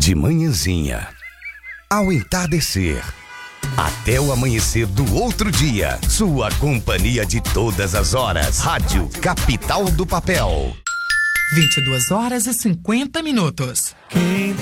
De manhãzinha, ao entardecer, até o amanhecer do outro dia. Sua companhia de todas as horas. Rádio Capital do Papel. 22h50.